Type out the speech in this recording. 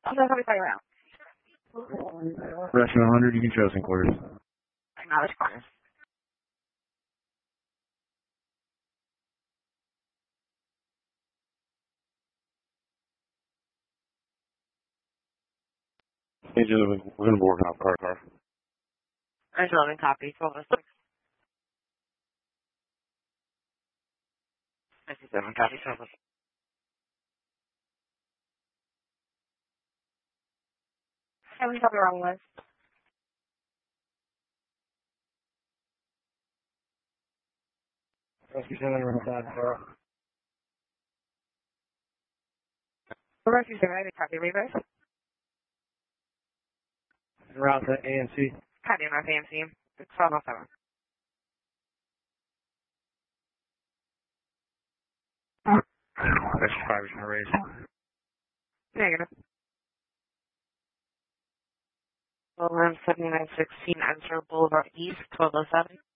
I'll just have around. Restaurant 100, you can show us in quarters. Acknowledge corners. We're going to be working off car. There's 11 copy, 1206. 57 copy, 1206. Hey, we got the wrong list. Rescue 7, we're inside car. Rescue 7, copy, reverse. Route to AMC. Copy, North AMC. It's 1207. Rescue 5 is going to raise. Negative. Well, we're on 7916 Ensor Boulevard East, 1207.